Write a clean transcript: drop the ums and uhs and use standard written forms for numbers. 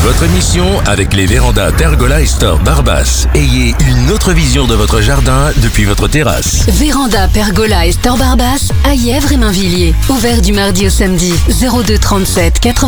votre émission avec les vérandas Pergola et Store Barbas. Ayez une autre vision de votre jardin depuis votre terrasse. Véranda, Pergola et Store Barbas à Yèvres et Mainvilliers. Ouvert du mardi au samedi. 02 37 80